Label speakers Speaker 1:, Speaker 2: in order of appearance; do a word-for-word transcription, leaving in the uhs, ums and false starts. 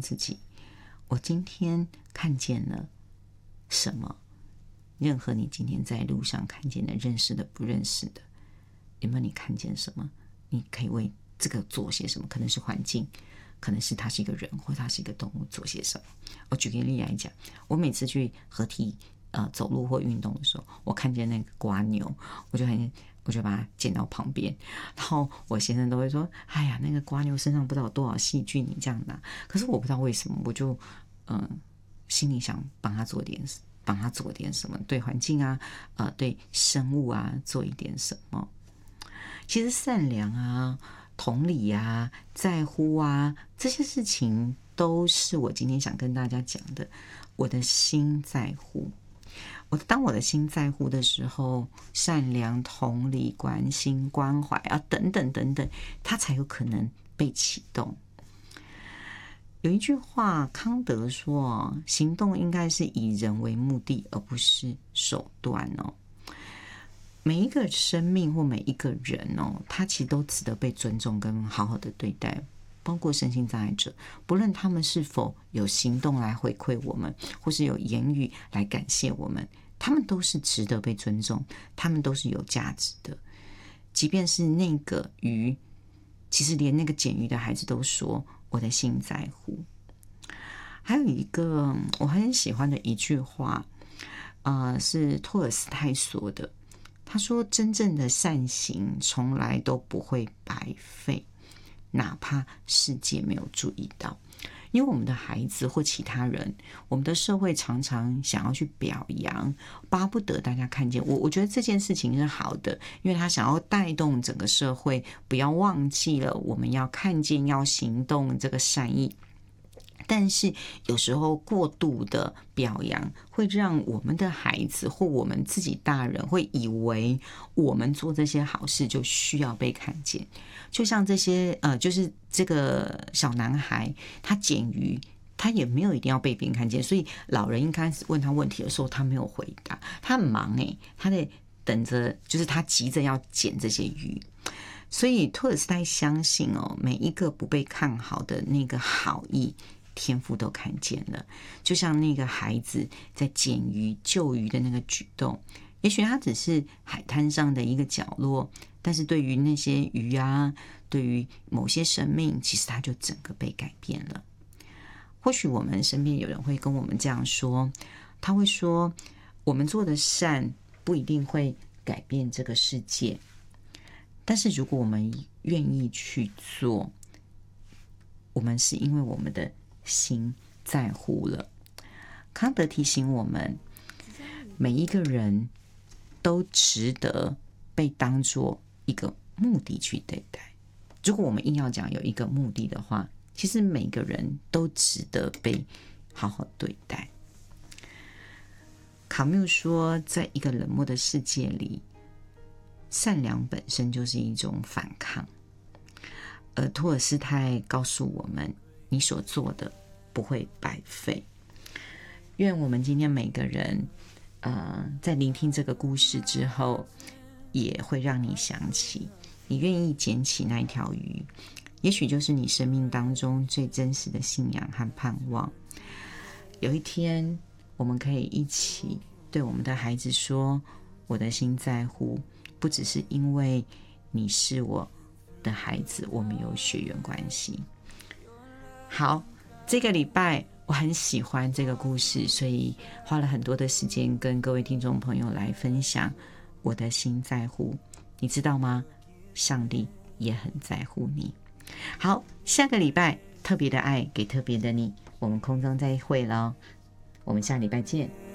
Speaker 1: 问自己，我今天看见了什么？任何你今天在路上看见的、认识的、不认识的，有没有你看见什么？你可以为这个做些什么？可能是环境，可能是他是一个人，或他是一个动物，做些什么？我举个例来讲，我每次去合体呃走路或运动的时候，我看见那个蝸牛，我就很我就把它捡到旁边，然后我先生都会说：“哎呀，那个蝸牛身上不知道有多少细菌，你这样拿。”可是我不知道为什么，我就嗯、呃、心里想帮他做点帮他做点什么，对环境啊，呃，对生物啊做一点什么。其实善良啊、同理啊、在乎啊，这些事情都是我今天想跟大家讲的。我的心在乎，我当我的心在乎的时候，善良、同理、关心、关怀啊，等等等等，它才有可能被启动。有一句话，康德说，行动应该是以人为目的，而不是手段哦。每一个生命或每一个人哦，他其实都值得被尊重跟好好的对待，包括身心障碍者，不论他们是否有行动来回馈我们，或是有言语来感谢我们，他们都是值得被尊重，他们都是有价值的。即便是那个鱼，其实连那个捡鱼的孩子都说我的心在乎。还有一个我很喜欢的一句话，呃，是托尔斯泰说的，他说真正的善行从来都不会白费，哪怕世界没有注意到。因为我们的孩子或其他人，我们的社会常常想要去表扬，巴不得大家看见我。我觉得这件事情是好的，因为他想要带动整个社会，不要忘记了我们要看见、要行动这个善意。但是有时候过度的表扬会让我们的孩子或我们自己大人会以为我们做这些好事就需要被看见。就像这些呃，就是这个小男孩他捡鱼，他也没有一定要被别人看见，所以老人一开始问他问题的时候，他没有回答，他很忙欸，他在等着，就是他急着要捡这些鱼。所以托尔斯泰相信哦，每一个不被看好的那个好意，天父都看见了。就像那个孩子在捡鱼救鱼的那个举动，也许他只是海滩上的一个角落，但是对于那些鱼啊，对于某些生命，其实他就整个被改变了。或许我们身边有人会跟我们这样说，他会说我们做的善不一定会改变这个世界，但是如果我们愿意去做，我们是因为我们的心在乎了。康德提醒我们，每一个人都值得被当作一个目的去对待。如果我们硬要讲有一个目的的话，其实每个人都值得被好好对待。卡缪说，在一个冷漠的世界里，善良本身就是一种反抗。而托尔斯泰告诉我们，你所做的不会白费。愿我们今天每个人呃，在聆听这个故事之后，也会让你想起，你愿意捡起那一条鱼，也许就是你生命当中最真实的信仰和盼望。有一天，我们可以一起对我们的孩子说，我的心在乎，不只是因为你是我的孩子，我们有血缘关系。好，这个礼拜我很喜欢这个故事，所以花了很多的时间跟各位听众朋友来分享我的心在乎。你知道吗？上帝也很在乎你。好，下个礼拜特别的爱给特别的你，我们空中再会咯，我们下礼拜见。